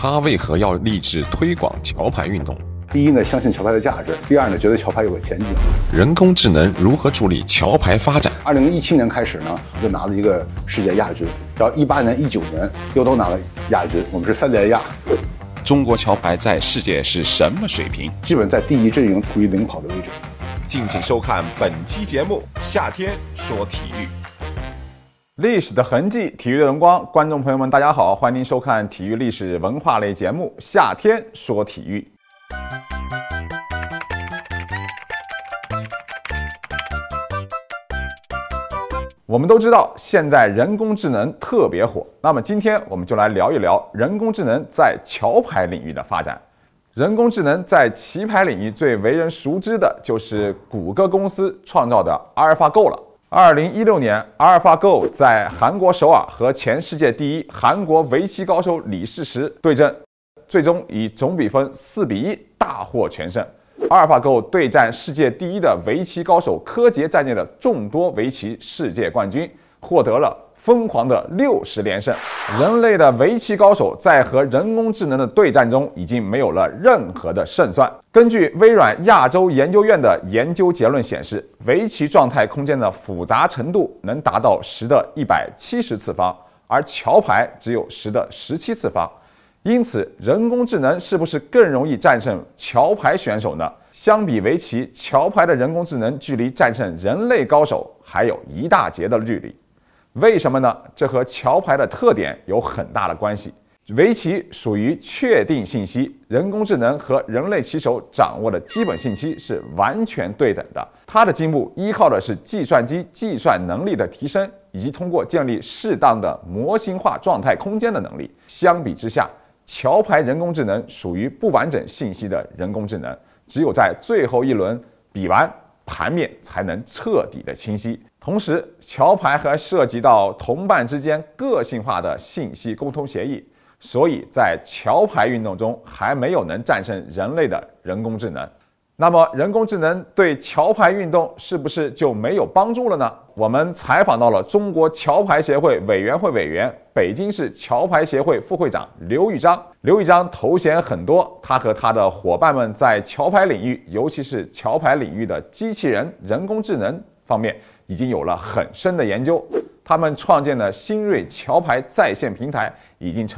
他为何要立志推广桥牌运动？ 第一呢，相信桥牌的价值；第二呢，觉得桥牌有个前景。 人工智能如何助力桥牌发展 ？2017年开始呢，就拿了一个世界亚军，然后18年、19年又都拿了亚军，我们是3连亚。 中国桥牌在世界是什么水平？ 基本在第一阵营处于领跑的位置。 敬请收看本期节目《夏天说体育》。 历史的痕迹，体育的荣光。观众朋友们，大家好，欢迎收看体育历史文化类节目《夏天说体育》。我们都知道，现在人工智能特别火。那么今天我们就来聊一聊人工智能在桥牌领域的发展。人工智能在棋牌领域最为人熟知的就是谷歌公司创造的阿尔法狗了。2016年，阿尔法狗在韩国首尔和前世界第一韩国围棋高手李世石对阵，最终以总比分4-1大获全胜。阿尔法狗对战世界第一的围棋高手柯洁在内的众多围棋世界冠军，获得了疯狂的60连胜。人类的围棋高手在和人工智能的对战中已经没有了任何的胜算。根据微软亚洲研究院的研究结论显示，围棋状态空间的复杂程度能达到10的170次方，而桥牌只有10的17次方。因此，人工智能是不是更容易战胜桥牌选手呢？相比围棋，桥牌的人工智能距离战胜人类高手还有一大截的距离。为什么呢？这和桥牌的特点有很大的关系。围棋属于确定信息，人工智能和人类棋手掌握的基本信息是完全对等的。它的进步依靠的是计算机计算能力的提升，以及通过建立适当的模型化状态空间的能力。相比之下，桥牌人工智能属于不完整信息的人工智能，只有在最后一轮比完盘面才能彻底的清晰。同时，桥牌还涉及到同伴之间个性化的信息沟通协议，所以在桥牌运动中还没有能战胜人类的人工智能。那么人工智能对桥牌运动是不是就没有帮助了呢？我们采访到了中国桥牌协会委员会委员、北京市桥牌协会副会长刘玉章。刘玉章头衔很多，他和他的伙伴们在桥牌领域，尤其是桥牌领域的机器人、人工智能方面已经有了很深的研究。他们创建的新锐桥牌在线平台已经成